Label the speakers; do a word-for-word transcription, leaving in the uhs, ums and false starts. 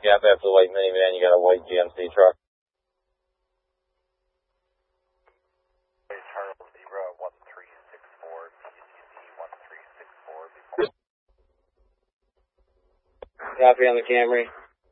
Speaker 1: Gap after the white minivan, you got a white G M C truck.
Speaker 2: Charles Zebra one three six four, P C C one three six four.
Speaker 1: Copy on the Camry.